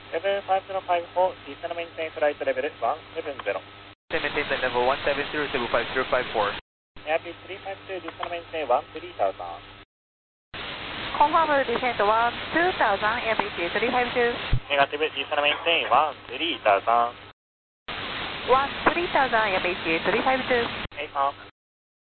7554, descend maintain flight level 170. Maintain flight level 170, 75054. Airbus 352, descend maintain 13000. Confirm descent 12000, Airbus 352. Negative, descend maintain 13000. 13000, Airbus 352. Take off.